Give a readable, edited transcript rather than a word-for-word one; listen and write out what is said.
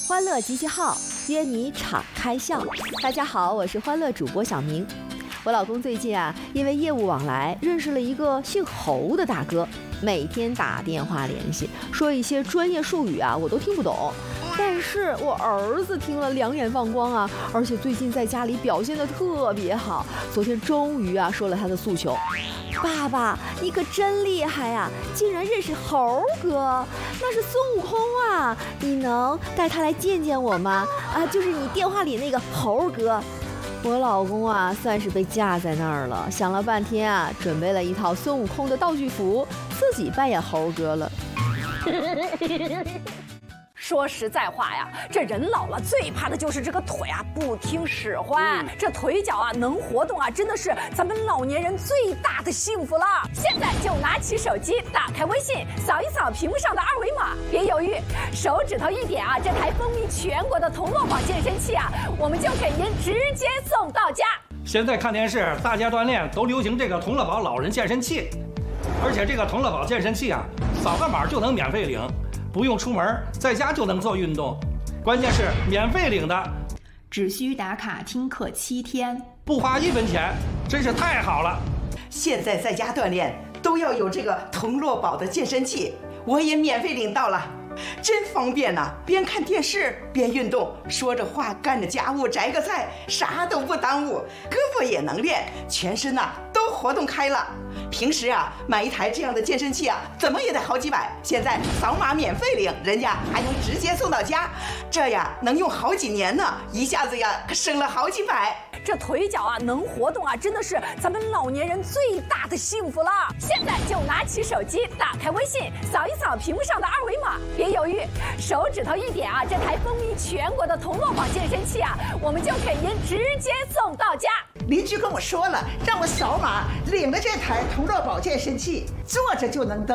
欢乐集结号，约你敞开笑。大家好，我是欢乐主播小明。我老公最近因为业务往来认识了一个姓侯的大哥，每天打电话联系，说一些专业术语我都听不懂。但是我儿子听了两眼放光而且最近在家里表现得特别好。昨天终于说了他的诉求：爸爸，你可真厉害竟然认识猴哥，那是孙悟空你能带他来见见我吗？就是你电话里那个猴哥。我老公算是被架在那儿了，想了半天准备了一套孙悟空的道具服，自己扮演猴哥了。 说实在话这人老了最怕的就是这个腿不听使唤。这腿脚能活动真的是咱们老年人最大的幸福了。现在就拿起手机，打开微信，扫一扫屏幕上的二维码，别犹豫，手指头一点这台风靡全国的童乐宝健身器我们就给您直接送到家。 现在看电视，大家锻炼都流行这个童乐宝老人健身器，而且这个童乐宝健身器扫个码就能免费领。不用出门，在家就能做运动，关键是免费领的， 只需打卡听课7天， 不花1分钱，真是太好了。 现在在家锻炼都要有这个童乐宝的健身器，我也免费领到了，真方便边看电视边运动，说着话干着家务摘个菜，啥都不耽误，胳膊也能练，全身都活动开了。平时买一台这样的健身器怎么也得好几百，现在扫码免费领，人家还能直接送到家，这能用好几年呢，一下子可省了好几百。 这腿脚能活动真的是咱们老年人最大的幸福了。现在就拿起手机，打开微信，扫一扫屏幕上的二维码，别犹豫，手指头一点这台风靡全国的童乐宝健身器我们就给您直接送到家。 邻居跟我说了，让我扫码领了这台童乐宝健身器，坐着就能蹬。